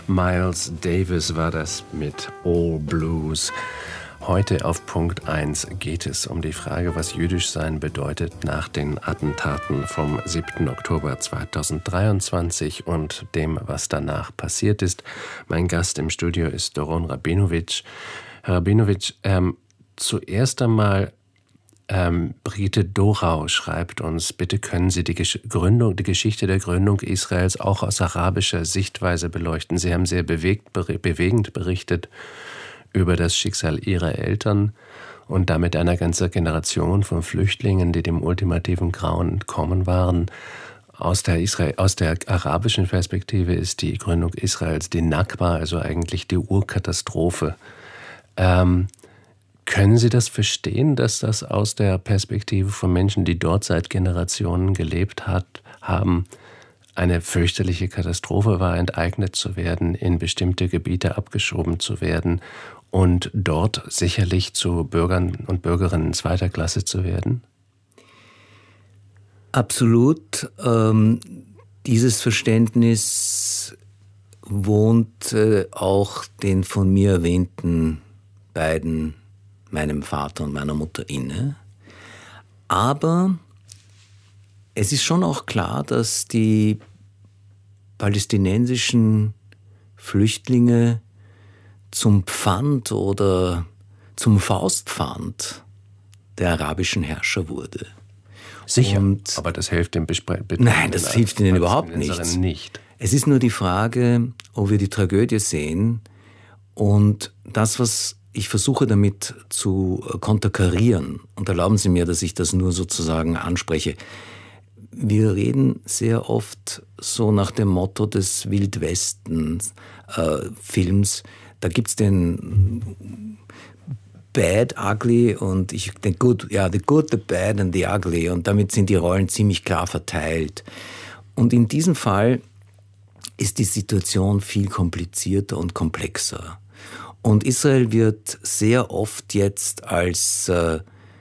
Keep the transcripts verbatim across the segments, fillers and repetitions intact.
Miles Davis war das mit All Blues. Heute auf Punkt eins geht es um die Frage, was jüdisch sein bedeutet nach den Attentaten vom siebten Oktober zweitausenddreiundzwanzig und dem, was danach passiert ist. Mein Gast im Studio ist Doron Rabinowitsch. Herr Rabinowitsch, ähm, zuerst einmal Ähm, Brigitte Dorau schreibt uns, bitte können Sie die Gesch- Gründung, die Geschichte der Gründung Israels auch aus arabischer Sichtweise beleuchten. Sie haben sehr bewegt, be- bewegend berichtet über das Schicksal Ihrer Eltern und damit einer ganzen Generation von Flüchtlingen, die dem ultimativen Grauen entkommen waren. Aus der, Israel, aus der arabischen Perspektive ist die Gründung Israels die Nakba, also eigentlich die Urkatastrophe. Ähm, Können Sie das verstehen, dass das aus der Perspektive von Menschen, die dort seit Generationen gelebt hat, haben, eine fürchterliche Katastrophe war, enteignet zu werden, in bestimmte Gebiete abgeschoben zu werden und dort sicherlich zu Bürgern und Bürgerinnen zweiter Klasse zu werden? Absolut. Ähm, dieses Verständnis wohnt äh, auch den von mir erwähnten beiden, meinem Vater und meiner Mutter, inne. Aber es ist schon auch klar, dass die palästinensischen Flüchtlinge zum Pfand oder zum Faustpfand der arabischen Herrscher wurde. Sicher, und aber das hilft dem Bespre- Nein, das hilft ihnen überhaupt nichts. nicht. Es ist nur die Frage, ob wir die Tragödie sehen und das, was ich versuche damit zu konterkarieren, und erlauben Sie mir, dass ich das nur sozusagen anspreche. Wir reden sehr oft so nach dem Motto des Wildwesten-Films. Äh, da gibt's den Bad, Ugly und ich den Good, ja, the Good, the Bad and the Ugly. Und damit sind die Rollen ziemlich klar verteilt. Und in diesem Fall ist die Situation viel komplizierter und komplexer. Und Israel wird sehr oft jetzt als äh,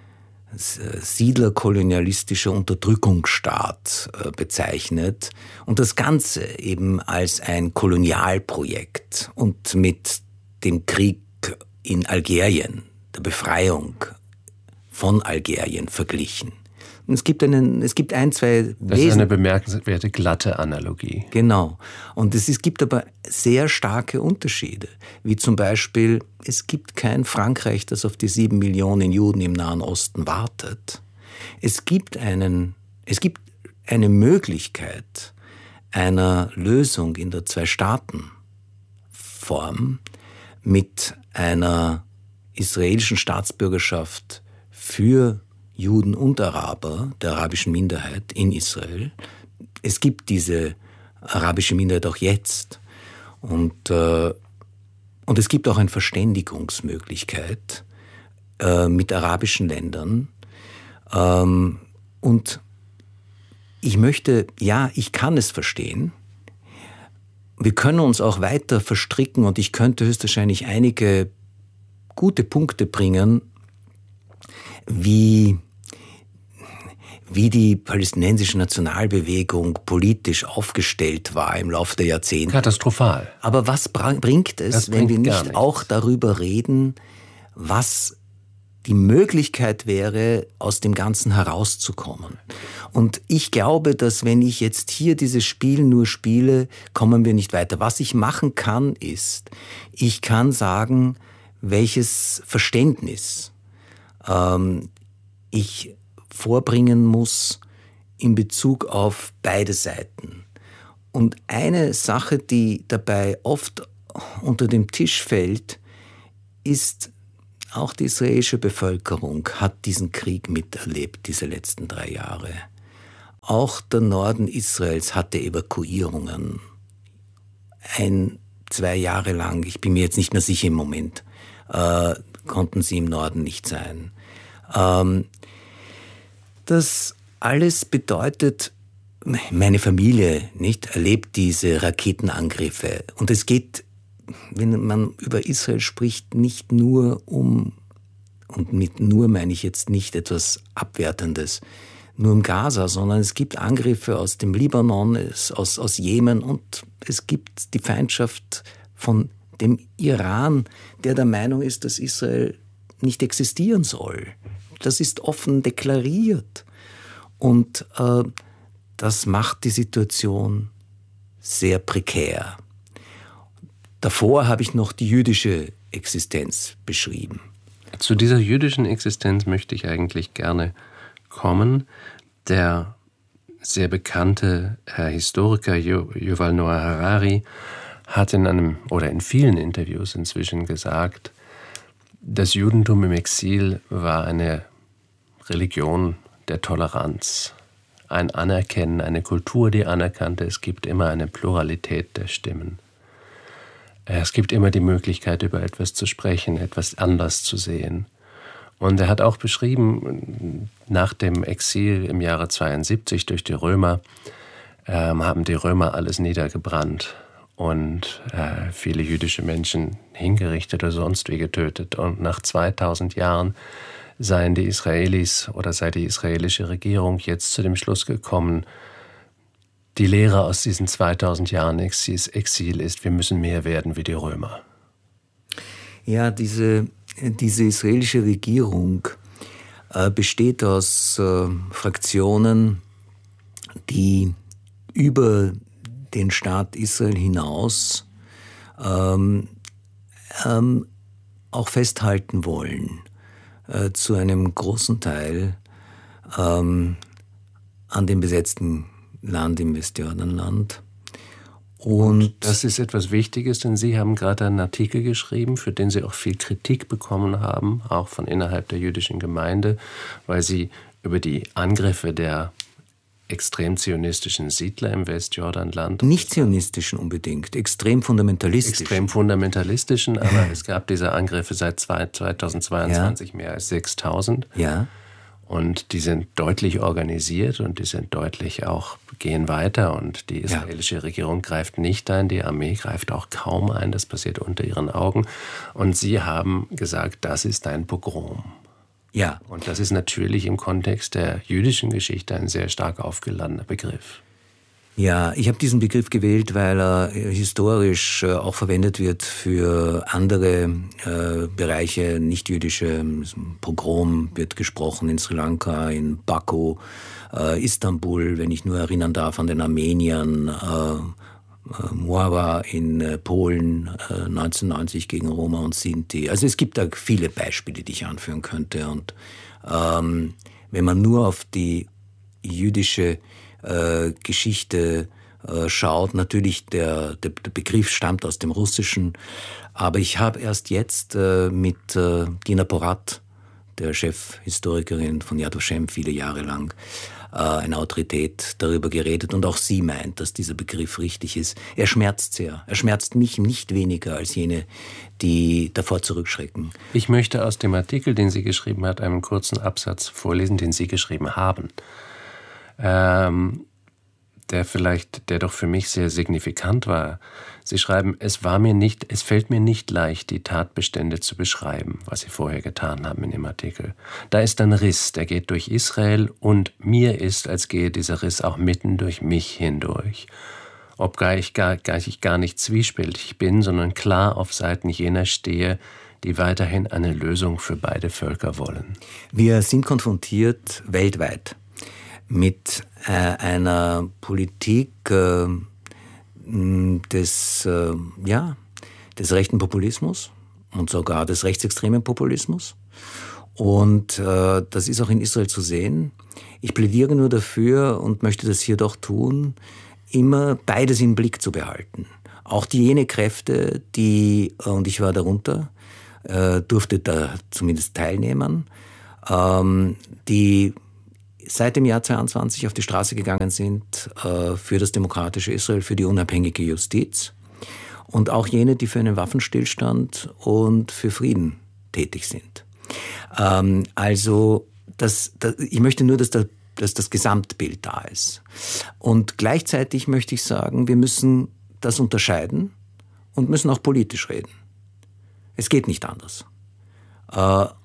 siedlerkolonialistischer Unterdrückungsstaat äh, bezeichnet und das Ganze eben als ein Kolonialprojekt und mit dem Krieg in Algerien, der Befreiung von Algerien verglichen. Und es gibt einen, es gibt ein, zwei Das ist eine bemerkenswerte glatte Analogie. Genau. Und es, es gibt aber sehr starke Unterschiede. Wie zum Beispiel, es gibt kein Frankreich, das auf die sieben Millionen Juden im Nahen Osten wartet. Es gibt einen, es gibt eine Möglichkeit einer Lösung in der Zwei-Staaten-Form mit einer israelischen Staatsbürgerschaft für Juden und Araber, der arabischen Minderheit in Israel. Es gibt diese arabische Minderheit auch jetzt. Und, äh, und es gibt auch eine Verständigungsmöglichkeit äh, mit arabischen Ländern. Ähm, und ich möchte, ja, ich kann es verstehen. Wir können uns auch weiter verstricken und ich könnte höchstwahrscheinlich einige gute Punkte bringen, wie, wie die palästinensische Nationalbewegung politisch aufgestellt war im Laufe der Jahrzehnte. Katastrophal. Aber was bringt es, das wenn bringt wir nicht auch darüber reden, was die Möglichkeit wäre, aus dem Ganzen herauszukommen? Und ich glaube, dass wenn ich jetzt hier dieses Spiel nur spiele, kommen wir nicht weiter. Was ich machen kann, ist, ich kann sagen, welches Verständnis ähm, ich vorbringen muss in Bezug auf beide Seiten. Und eine Sache, die dabei oft unter den Tisch fällt, ist, auch die israelische Bevölkerung hat diesen Krieg miterlebt, diese letzten drei Jahre. Auch der Norden Israels hatte Evakuierungen. Ein, zwei Jahre lang, ich bin mir jetzt nicht mehr sicher im Moment, äh, konnten sie im Norden nicht sein. Ähm, das alles bedeutet, meine Familie nicht erlebt diese Raketenangriffe. Und es geht, wenn man über Israel spricht, nicht nur um, und mit nur meine ich jetzt nicht etwas Abwertendes, nur im Gaza, sondern es gibt Angriffe aus dem Libanon, aus, aus Jemen und es gibt die Feindschaft von dem Iran, der der Meinung ist, dass Israel nicht existieren soll. Das ist offen deklariert. Und äh, das macht die Situation sehr prekär. Davor habe ich noch die jüdische Existenz beschrieben. Zu dieser jüdischen Existenz möchte ich eigentlich gerne kommen. Der sehr bekannte Herr Historiker Yuval Noah Harari hat in einem oder in vielen Interviews inzwischen gesagt, das Judentum im Exil war eine Religion der Toleranz, ein Anerkennen, eine Kultur, die anerkannte, es gibt immer eine Pluralität der Stimmen. Es gibt immer die Möglichkeit, über etwas zu sprechen, etwas anders zu sehen. Und er hat auch beschrieben, nach dem Exil im Jahre zweiundsiebzig durch die Römer, äh, haben die Römer alles niedergebrannt und äh, viele jüdische Menschen hingerichtet oder sonst wie getötet. Und nach zweitausend Jahren seien die Israelis oder sei die israelische Regierung jetzt zu dem Schluss gekommen, die Lehre aus diesen zweitausend Jahren Exil ist, wir müssen mehr werden wie die Römer. Ja, diese, diese israelische Regierung äh, besteht aus äh, Fraktionen, die über den Staat Israel hinaus ähm, ähm, auch festhalten wollen, äh, zu einem großen Teil ähm, an dem besetzten Land im Westjordanland. Und das ist etwas Wichtiges, denn Sie haben gerade einen Artikel geschrieben, für den Sie auch viel Kritik bekommen haben, auch von innerhalb der jüdischen Gemeinde, weil Sie über die Angriffe der extrem zionistischen Siedler im Westjordanland. Nicht zionistischen unbedingt, extrem fundamentalistischen. Extrem fundamentalistischen, aber es gab diese Angriffe seit zweitausendzweiundzwanzig ja. mehr als sechstausend. Ja. Und die sind deutlich organisiert und die sind deutlich auch, gehen weiter und die israelische ja. Regierung greift nicht ein, die Armee greift auch kaum ein, das passiert unter ihren Augen. Und Sie haben gesagt, das ist ein Pogrom. Ja. Und das ist natürlich im Kontext der jüdischen Geschichte ein sehr stark aufgeladener Begriff. Ja, ich habe diesen Begriff gewählt, weil er historisch äh, auch verwendet wird für andere äh, Bereiche, nicht-jüdische. Pogrom wird gesprochen in Sri Lanka, in Baku, äh, Istanbul, wenn ich nur erinnern darf an den Armeniern, äh, Moawa in äh, Polen äh, neunzehnhundertneunzig gegen Roma und Sinti. Also es gibt da viele Beispiele, die ich anführen könnte. Und ähm, wenn man nur auf die jüdische Äh, Geschichte äh, schaut. Natürlich, der, der, der Begriff stammt aus dem Russischen, aber ich habe erst jetzt äh, mit äh, Dina Porat, der Chefhistorikerin von Yad Vashem, viele Jahre lang, äh, eine Autorität darüber geredet und auch sie meint, dass dieser Begriff richtig ist. Er schmerzt sehr. Er schmerzt mich nicht weniger als jene, die davor zurückschrecken. Ich möchte aus dem Artikel, den sie geschrieben hat, einen kurzen Absatz vorlesen, den Sie geschrieben haben. Ähm, der vielleicht, der doch für mich sehr signifikant war. Sie schreiben, es war mir nicht, es fällt mir nicht leicht, die Tatbestände zu beschreiben, was Sie vorher getan haben in dem Artikel. Da ist ein Riss, der geht durch Israel und mir ist, als gehe dieser Riss auch mitten durch mich hindurch. Obgleich ich gar, gar, ich gar nicht zwiespältig bin, sondern klar auf Seiten jener stehe, die weiterhin eine Lösung für beide Völker wollen. Wir sind konfrontiert weltweit mit äh, einer Politik äh, des, äh, ja, des rechten Populismus und sogar des rechtsextremen Populismus. Und äh, das ist auch in Israel zu sehen. Ich plädiere nur dafür und möchte das hier doch tun, immer beides im Blick zu behalten. Auch die jene Kräfte, die, und ich war darunter, äh, durfte da zumindest teilnehmen, ähm, die seit dem Jahr zweiundzwanzig auf die Straße gegangen sind äh, für das demokratische Israel, für die unabhängige Justiz und auch jene, die für einen Waffenstillstand und für Frieden tätig sind. Ähm, also das, das, ich möchte nur, dass, da, dass das Gesamtbild da ist. Und gleichzeitig möchte ich sagen, wir müssen das unterscheiden und müssen auch politisch reden. Es geht nicht anders. Äh,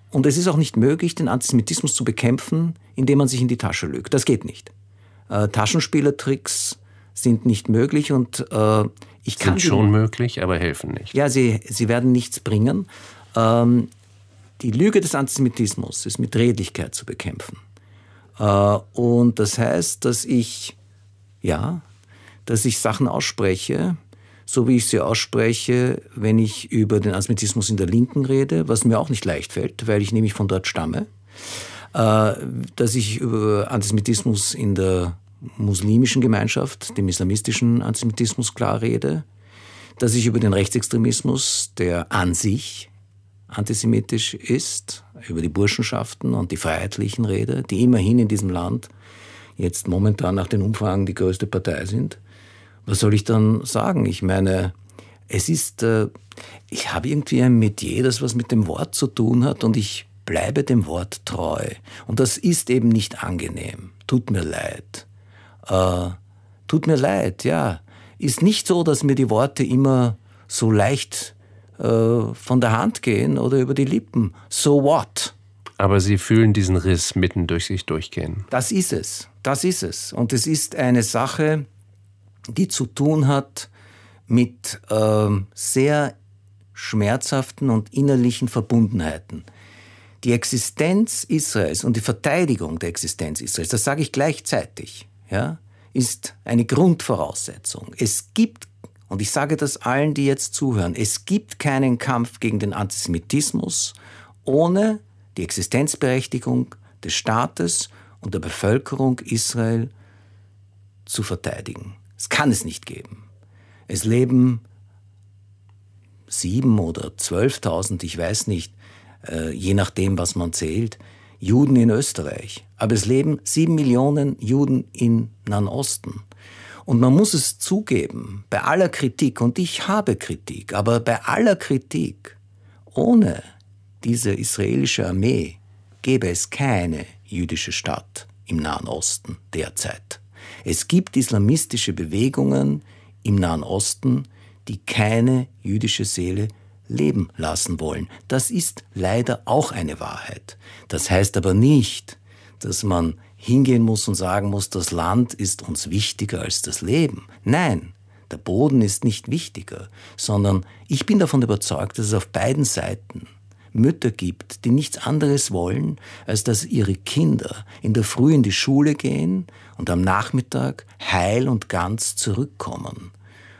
Und es ist auch nicht möglich, den Antisemitismus zu bekämpfen, indem man sich in die Tasche lügt. Das geht nicht. Äh, Taschenspielertricks sind nicht möglich und äh, ich kann... Sind schon möglich, aber helfen nicht. Ja, sie, sie werden nichts bringen. Ähm, die Lüge des Antisemitismus ist mit Redlichkeit zu bekämpfen. Äh, und das heißt, dass ich, ja, dass ich Sachen ausspreche, so wie ich sie ausspreche, wenn ich über den Antisemitismus in der Linken rede, was mir auch nicht leicht fällt, weil ich nämlich von dort stamme, äh, dass ich über Antisemitismus in der muslimischen Gemeinschaft, dem islamistischen Antisemitismus klar rede, dass ich über den Rechtsextremismus, der an sich antisemitisch ist, über die Burschenschaften und die Freiheitlichen rede, die immerhin in diesem Land jetzt momentan nach den Umfragen die größte Partei sind. Was soll ich dann sagen? Ich meine, es ist, äh, ich habe irgendwie ein Metier, das was mit dem Wort zu tun hat und ich bleibe dem Wort treu. Und das ist eben nicht angenehm. Tut mir leid. Äh, tut mir leid, ja. Ist nicht so, dass mir die Worte immer so leicht äh, von der Hand gehen oder über die Lippen. So what? Aber Sie fühlen diesen Riss mitten durch sich durchgehen. Das ist es. Das ist es. Und es ist eine Sache, die zu tun hat mit äh, sehr schmerzhaften und innerlichen Verbundenheiten. Die Existenz Israels und die Verteidigung der Existenz Israels, das sage ich gleichzeitig, ja, ist eine Grundvoraussetzung. Es gibt, und ich sage das allen, die jetzt zuhören, es gibt keinen Kampf gegen den Antisemitismus ohne die Existenzberechtigung des Staates und der Bevölkerung Israel zu verteidigen. Es kann es nicht geben. Es leben sieben oder zwölftausend, ich weiß nicht, äh, je nachdem, was man zählt, Juden in Österreich. Aber es leben sieben Millionen Juden im Nahen Osten. Und man muss es zugeben, bei aller Kritik, und ich habe Kritik, aber bei aller Kritik, ohne diese israelische Armee gäbe es keine jüdische Stadt im Nahen Osten derzeit. Es gibt islamistische Bewegungen im Nahen Osten, die keine jüdische Seele leben lassen wollen. Das ist leider auch eine Wahrheit. Das heißt aber nicht, dass man hingehen muss und sagen muss, das Land ist uns wichtiger als das Leben. Nein, der Boden ist nicht wichtiger, sondern ich bin davon überzeugt, dass es auf beiden Seiten Mütter gibt, die nichts anderes wollen, als dass ihre Kinder in der Früh in die Schule gehen und am Nachmittag heil und ganz zurückkommen.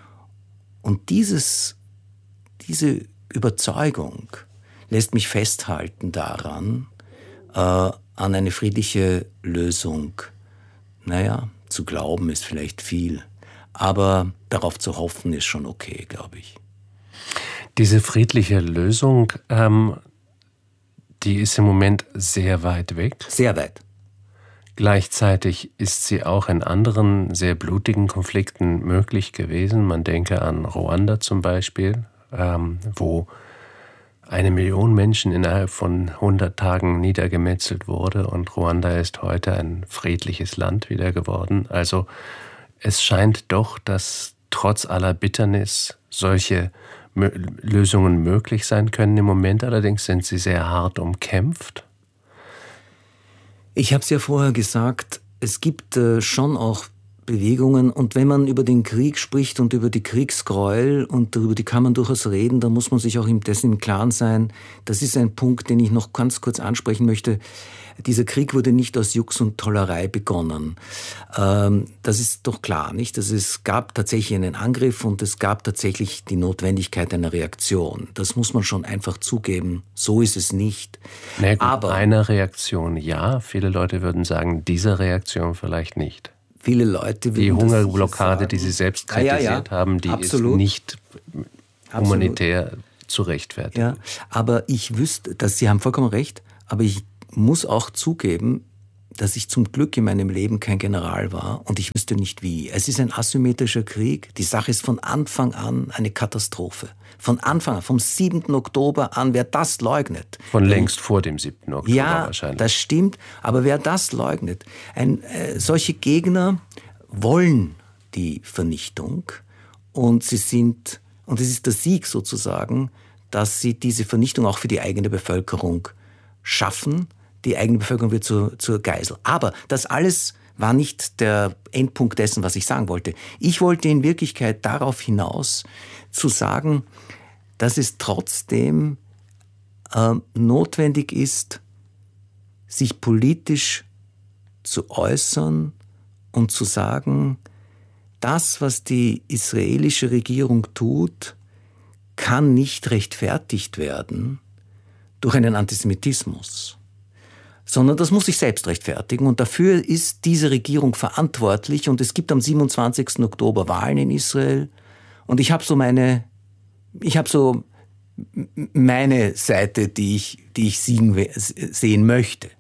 Und dieses, diese Überzeugung lässt mich festhalten daran, äh, an eine friedliche Lösung. Naja, zu glauben ist vielleicht viel, aber darauf zu hoffen ist schon okay, glaube ich. Diese friedliche Lösung, ähm, die ist im Moment sehr weit weg. Sehr weit. Gleichzeitig ist sie auch in anderen sehr blutigen Konflikten möglich gewesen. Man denke an Ruanda zum Beispiel, ähm, wo eine Million Menschen innerhalb von hundert Tagen niedergemetzelt wurde und Ruanda ist heute ein friedliches Land wieder geworden. Also es scheint doch, dass trotz aller Bitternis solche Lösungen möglich sein können. Im Moment allerdings sind sie sehr hart umkämpft. Ich habe es ja vorher gesagt, es gibt äh, schon auch Bewegungen und wenn man über den Krieg spricht und über die Kriegsgräuel und darüber die kann man durchaus reden, dann muss man sich auch dessen im Klaren sein. Das ist ein Punkt, den ich noch ganz kurz ansprechen möchte. Dieser Krieg wurde nicht aus Jux und Tollerei begonnen. Ähm, das ist doch klar, nicht? Also es gab tatsächlich einen Angriff und es gab tatsächlich die Notwendigkeit einer Reaktion. Das muss man schon einfach zugeben. So ist es nicht. Na gut, aber eine Reaktion ja. Viele Leute würden sagen, diese Reaktion vielleicht nicht. Viele Leute die Hungerblockade, die Sie selbst kritisiert ja, ja, ja. haben, die Absolut. ist nicht humanitär Absolut. zu rechtfertigen. Ja, aber ich wüsste, dass Sie haben vollkommen recht, aber ich muss auch zugeben, dass ich zum Glück in meinem Leben kein General war und ich wüsste nicht wie. Es ist ein asymmetrischer Krieg. Die Sache ist von Anfang an eine Katastrophe. Von Anfang an, vom siebten Oktober an, wer das leugnet. Von längst vor dem siebten Oktober ja, wahrscheinlich. Ja, das stimmt, aber wer das leugnet, ein, äh, solche Gegner wollen die Vernichtung und sie sind, und es ist der Sieg sozusagen, dass sie diese Vernichtung auch für die eigene Bevölkerung schaffen, die eigene Bevölkerung wird zur, zur Geisel. Aber das alles war nicht der Endpunkt dessen, was ich sagen wollte. Ich wollte in Wirklichkeit darauf hinaus, zu sagen, dass es trotzdem äh, notwendig ist, sich politisch zu äußern und zu sagen, das, was die israelische Regierung tut, kann nicht rechtfertigt werden durch einen Antisemitismus, sondern das muss sich selbst rechtfertigen. Und dafür ist diese Regierung verantwortlich. Und es gibt am siebenundzwanzigsten Oktober Wahlen in Israel. Und ich habe so meine, ich habe so meine Seite, die ich, die ich sehen, sehen möchte.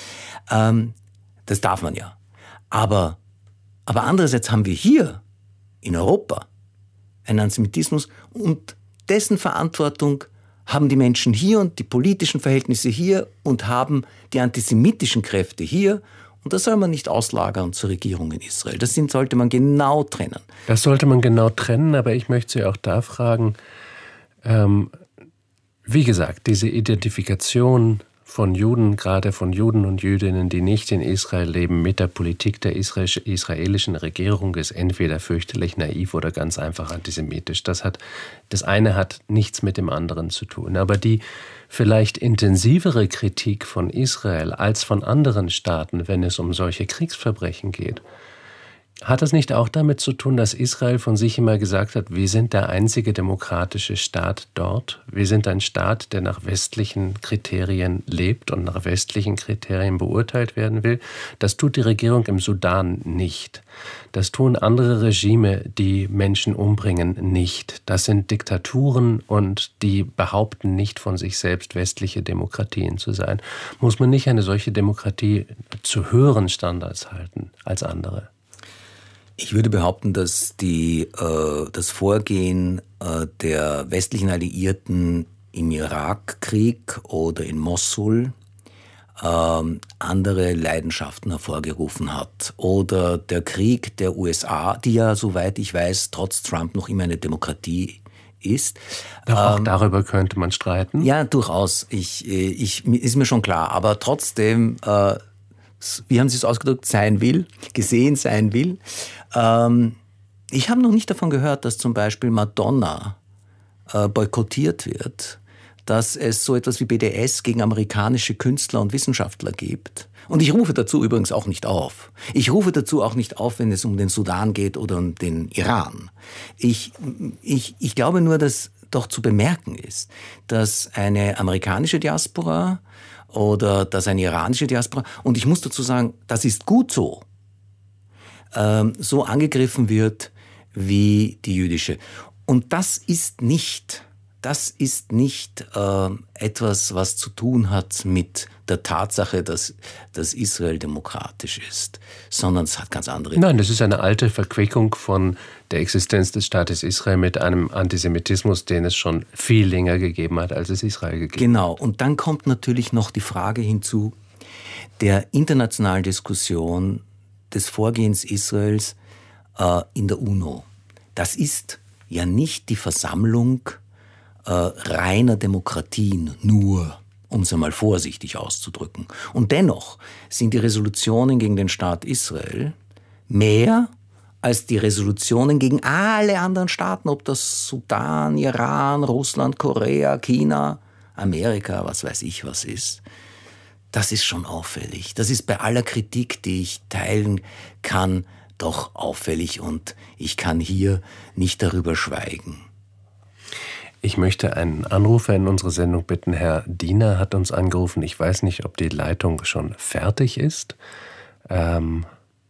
Ähm, das darf man ja. Aber, aber andererseits haben wir hier in Europa einen Antisemitismus und dessen Verantwortung haben die Menschen hier und die politischen Verhältnisse hier und haben die antisemitischen Kräfte hier. Und das soll man nicht auslagern zur Regierung in Israel. Das sind, sollte man genau trennen. Das sollte man genau trennen, aber ich möchte Sie auch da fragen, ähm, wie gesagt, diese Identifikation von Juden, gerade von Juden und Jüdinnen, die nicht in Israel leben, mit der Politik der israelischen Regierung ist entweder fürchterlich naiv oder ganz einfach antisemitisch. Das hat, das eine hat nichts mit dem anderen zu tun. Aber die vielleicht intensivere Kritik von Israel als von anderen Staaten, wenn es um solche Kriegsverbrechen geht, hat das nicht auch damit zu tun, dass Israel von sich immer gesagt hat, wir sind der einzige demokratische Staat dort? Wir sind ein Staat, der nach westlichen Kriterien lebt und nach westlichen Kriterien beurteilt werden will. Das tut die Regierung im Sudan nicht. Das tun andere Regime, die Menschen umbringen, nicht. Das sind Diktaturen und die behaupten nicht von sich selbst, westliche Demokratien zu sein. Muss man nicht eine solche Demokratie zu höheren Standards halten als andere? Ich würde behaupten, dass die, äh, das Vorgehen äh, der westlichen Alliierten im Irakkrieg oder in Mossul äh, andere Leidenschaften hervorgerufen hat. Oder der Krieg der U S A, die ja, soweit ich weiß, trotz Trump noch immer eine Demokratie ist. Doch auch ähm, darüber könnte man streiten? Ja, durchaus. Ich, ich, ist mir schon klar. Aber trotzdem, äh, wie haben Sie es ausgedrückt, sein will, gesehen sein will. Ähm, ich habe noch nicht davon gehört, dass zum Beispiel Madonna äh, boykottiert wird, dass es so etwas wie B D S gegen amerikanische Künstler und Wissenschaftler gibt. Und ich rufe dazu übrigens auch nicht auf. Ich rufe dazu auch nicht auf, wenn es um den Sudan geht oder um den Iran. Ich, ich, ich glaube nur, dass doch zu bemerken ist, dass eine amerikanische Diaspora oder dass eine iranische Diaspora, und ich muss dazu sagen, das ist gut so, ähm, so angegriffen wird wie die jüdische. Und das ist nicht, das ist nicht äh, etwas, was zu tun hat mit der Tatsache, dass, dass Israel demokratisch ist, sondern es hat ganz andere... Nein, das ist eine alte Verquickung von der Existenz des Staates Israel mit einem Antisemitismus, den es schon viel länger gegeben hat, als es Israel gegeben hat. Genau, und dann kommt natürlich noch die Frage hinzu, der internationalen Diskussion des Vorgehens Israels äh, in der UNO. Das ist ja nicht die Versammlung äh, reiner Demokratien nur, um es einmal vorsichtig auszudrücken. Und dennoch sind die Resolutionen gegen den Staat Israel mehr als die Resolutionen gegen alle anderen Staaten, ob das Sudan, Iran, Russland, Korea, China, Amerika, was weiß ich was ist. Das ist schon auffällig. Das ist bei aller Kritik, die ich teilen kann, doch auffällig und ich kann hier nicht darüber schweigen. Ich möchte einen Anrufer in unsere Sendung bitten. Herr Diener hat uns angerufen. Ich weiß nicht, ob die Leitung schon fertig ist. Ähm,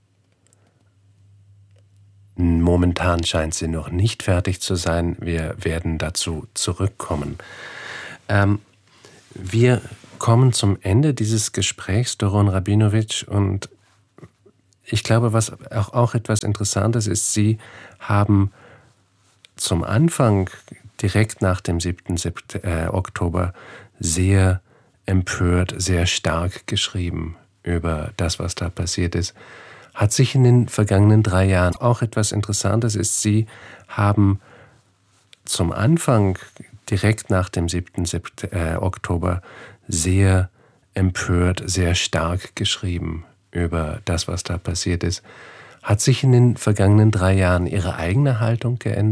momentan scheint sie noch nicht fertig zu sein. Wir werden dazu zurückkommen. Ähm, wir kommen zum Ende dieses Gesprächs, Doron Rabinowitsch, und ich glaube, was auch, auch etwas Interessantes ist, Sie haben zum Anfang, direkt nach dem siebten Oktober, sehr empört, sehr stark geschrieben über das, was da passiert ist. Hat sich in den vergangenen drei Jahren auch etwas Interessantes ist, Sie haben zum Anfang, direkt nach dem siebten Oktober, sehr empört, sehr stark geschrieben über das, was da passiert ist. Hat sich in den vergangenen drei Jahren Ihre eigene Haltung geändert?